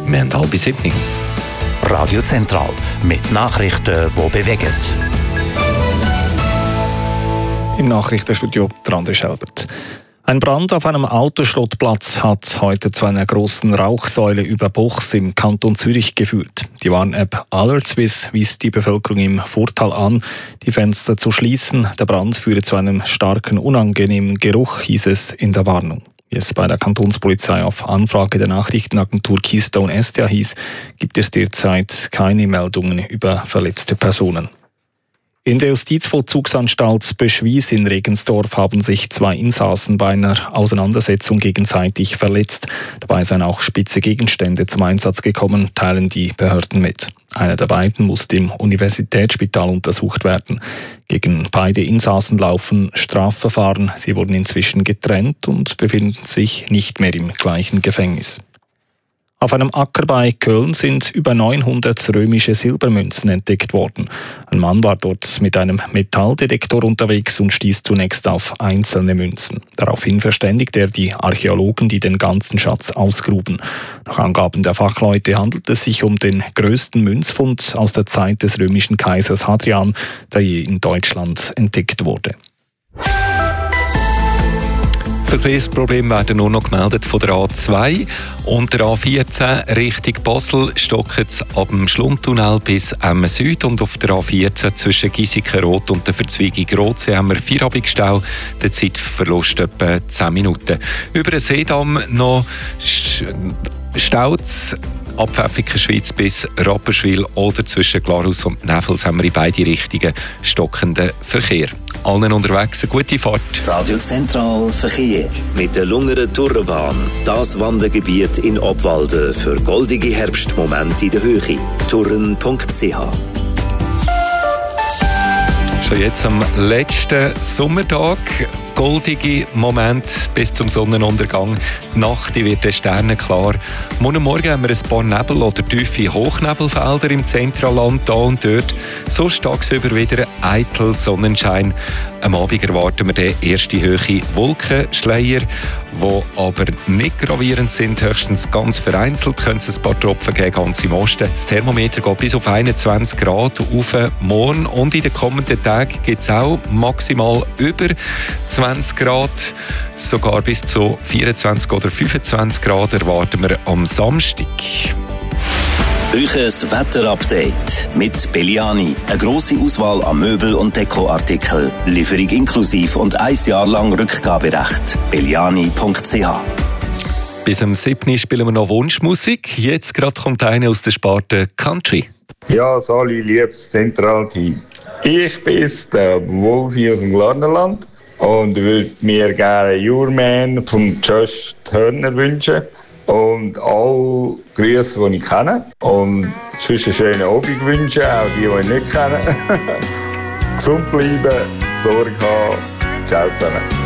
Wir haben 6:30. Radio Zentral mit Nachrichten, die bewegen. Im Nachrichtenstudio André Schelbert. Ein Brand auf einem Autoschrottplatz hat heute zu einer grossen Rauchsäule über Buchs im Kanton Zürich geführt. Die Warn-App AlertSwiss wies die Bevölkerung im Vortal an, die Fenster zu schließen. Der Brand führe zu einem starken, unangenehmen Geruch, hieß es in der Warnung. Wie es bei der Kantonspolizei auf Anfrage der Nachrichtenagentur Keystone SDA hieß, gibt es derzeit keine Meldungen über verletzte Personen. In der Justizvollzugsanstalt Böschwies in Regensdorf haben sich 2 Insassen bei einer Auseinandersetzung gegenseitig verletzt. Dabei seien auch spitze Gegenstände zum Einsatz gekommen, teilen die Behörden mit. Einer der beiden musste im Universitätsspital untersucht werden. Gegen beide Insassen laufen Strafverfahren. Sie wurden inzwischen getrennt und befinden sich nicht mehr im gleichen Gefängnis. Auf einem Acker bei Köln sind über 900 römische Silbermünzen entdeckt worden. Ein Mann war dort mit einem Metalldetektor unterwegs und stieß zunächst auf einzelne Münzen. Daraufhin verständigte er die Archäologen, die den ganzen Schatz ausgruben. Nach Angaben der Fachleute handelt es sich um den größten Münzfund aus der Zeit des römischen Kaisers Hadrian, der je in Deutschland entdeckt wurde. Verkehrsprobleme werden nur noch gemeldet von der A2 und der A14 Richtung Basel stockt es ab dem Schlundtunnel bis Emmen Süd und auf der A14 zwischen Giesiken-Rot und der Verzweigung Rotsee haben wir Feierabendstau, der Zeitverlust etwa 10 Minuten. Über den Seedamm noch staut es ab Pfäffiken-Schweiz bis Rapperswil oder zwischen Glarus und Nefels haben wir in beide Richtungen stockenden Verkehr. Allen unterwegs eine gute Fahrt. Radio Zentral Verkehr mit der Lungeren Tourenbahn. Das Wandergebiet in Obwalden für goldige Herbstmomente in der Höhe. Touren.ch. Schon jetzt am letzten Sommertag. Goldige Moment bis zum Sonnenuntergang. Die Nacht wird den Sternen klar. Morgen haben wir ein paar Nebel- oder tiefe Hochnebelfelder im Zentralland da und dort. Sonst tagsüber wieder eitel Sonnenschein. Am Abend erwarten wir den ersten hohen Wolkenschleier, die aber nicht gravierend sind. Höchstens ganz vereinzelt können es ein paar Tropfen geben, ganz im Osten. Das Thermometer geht bis auf 21 Grad auf morgen und in den kommenden Tagen gibt es auch maximal über 20 Grad, sogar bis zu 24 oder 25 Grad erwarten wir am Samstag. Euches Wetterupdate mit Belliani. Eine grosse Auswahl an Möbel- und Dekoartikeln. Lieferung inklusiv und 1 Jahr lang Rückgaberecht. Belliani.ch. Bis am 7. spielen wir noch Wunschmusik. Jetzt gerade kommt eine aus der Sparte Country. Ja, Sali, liebes Zentralteam. Ich bin der Wolfi aus dem Glarnerland und würde mir gerne Your Man von Josh Turner wünschen. Und alle Grüße, die ich kenne. Und sonst einen schönen Abend wünschen, auch die ich nicht kenne. Gesund bleiben, Sorge haben. Ciao zusammen.